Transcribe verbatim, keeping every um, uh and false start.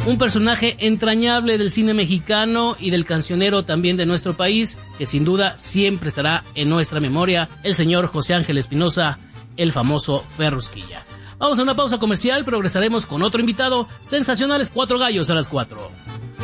un personaje entrañable del cine mexicano y del cancionero también de nuestro país, que sin duda siempre estará en nuestra memoria, el señor José Ángel Espinosa, el famoso Ferrusquilla. Vamos a una pausa comercial, pero regresaremos con otro invitado, sensacionales Cuatro Gallos a las cuatro.